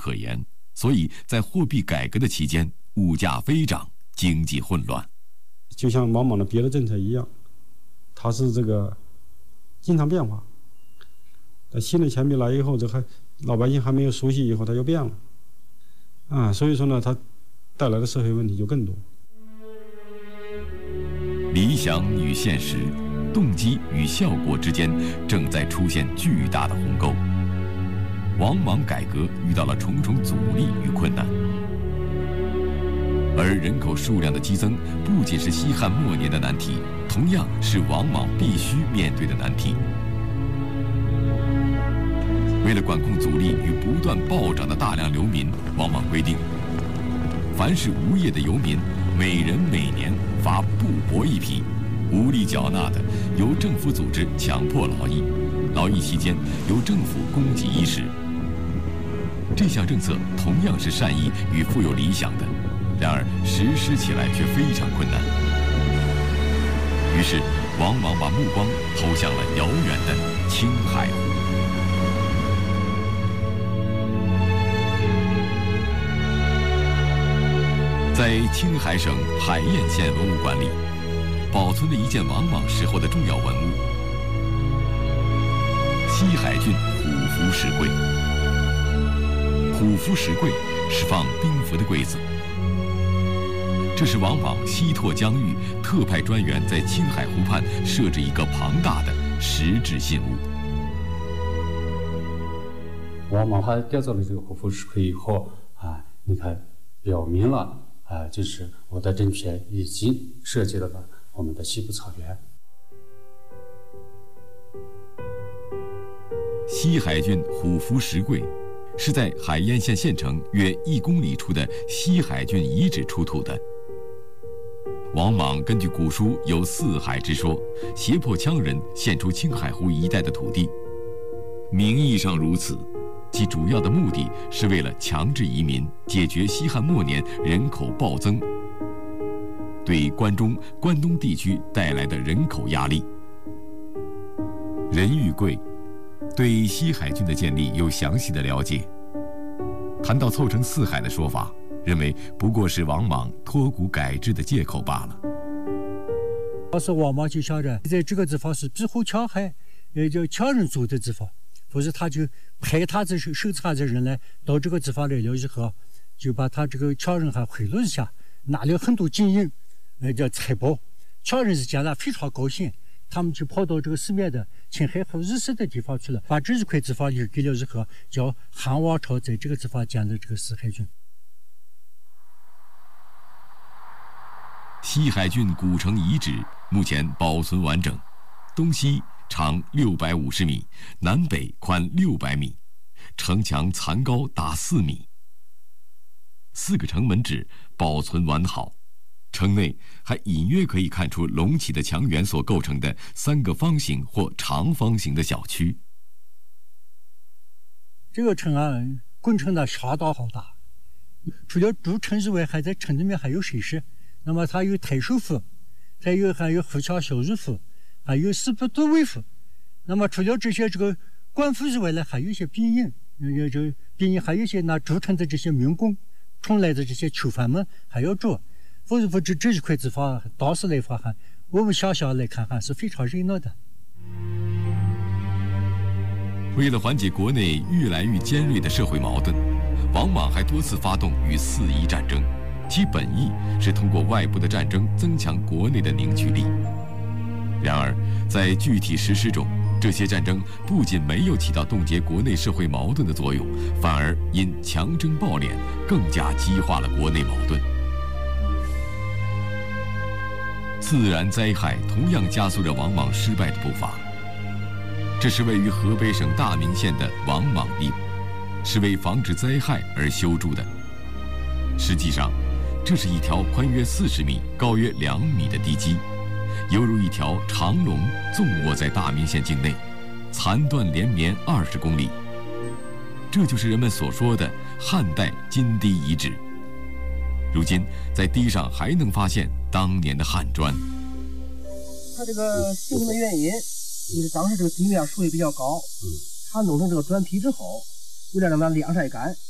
可言，所以在货币改革的期间，物价飞涨，经济混乱。 就像王莽的别的政策一样，它是这个经常变化。但新的钱币来以后，老百姓还没有熟悉以后，它又变了，所以说呢，它带来的社会问题就更多。 理想与现实，动机与效果之间正在出现巨大的鸿沟。王莽改革遇到了重重阻力与困难，而人口数量的激增不仅是西汉末年的难题，同样是王莽必须面对的难题。为了管控阻力与不断暴涨的大量流民，王莽规定，凡是无业的游民，每人每年罚布帛1匹，无力缴纳的，由政府组织强迫劳役，劳役期间由政府供给衣食。这项政策同样是善意与富有理想的，然而实施起来却非常困难。于是，王莽把目光投向了遥远的青海湖。在青海省海晏县文物馆里，保存了一件王莽时候的重要文物——西海郡虎符石柜。虎符石柜是放兵符的柜子，这是王莽西拓疆域特派专员在青海湖畔设置一个庞大的实质信物。 王莽他雕造了这个虎符石柜以后你看表明了就是我的政权已经涉及了我们的西部草原。 西海郡虎符石柜是在海晏县县城约1公里处的西海郡遗址出土的。王莽根据古书有四海之说，胁迫羌人献出青海湖一带的土地，名义上如此，其主要的目的是为了强制移民，解决西汉末年人口暴增对关中、关东地区带来的人口压力。任玉贵对西海郡的建立有详细的了解，谈到凑成四海的说法，认为不过是王莽脱古改制的借口罢了。 当时王莽就想着，在这个地方是庇护羌海，叫羌人住的地方，所以他就派他这手下的人来到这个地方来了以后，就把他这个羌人还贿赂一下，拿了很多金银，叫财宝。羌人是见了非常高兴，他们就跑到这个四面的青海湖日色的地方去了，把这一块地方留给了以后，叫汉王朝在这个地方建了这个西海郡。 西海郡古城遗址目前保存完整，东西长650米，南北宽600米，城墙残高达4米，4个城门址保存完好。城内还隐约可以看出隆起的墙垣所构成的3个方形或长方形的小区。 这个城工程相当浩大，除了主城之外，还在城里面还有设施。那么它有太守府，还有护羌校尉府，还有司部都尉府。那么除了这些这个官府之外呢，还有一些兵营，兵营还有一些筑城的这些民工，从来的这些囚犯们还要住。否则这一块地方，当时来说我们想象来看是非常热闹的。 为了缓解国内越来越尖锐的社会矛盾，王莽还多次发动与四夷战争，其本意是通过外部的战争增强国内的凝聚力。然而，在具体实施中，这些战争不仅没有起到冻结国内社会矛盾的作用，反而因强征暴敛，更加激化了国内矛盾。自然灾害同样加速着王莽失败的步伐。这是位于河北省大名县的王莽地，是为防止灾害而修筑的。实际上，这是一条宽约40米、高约2米的地基，犹如一条长龙纵卧在大名县境内，残断连绵20公里。这就是人们所说的汉代金堤遗址。如今，在堤上还能发现当年的汉砖。 它这个形成的原因，就是当时这个地面水位比较高，它弄成这个砖坯之后，为了让它晾晒干，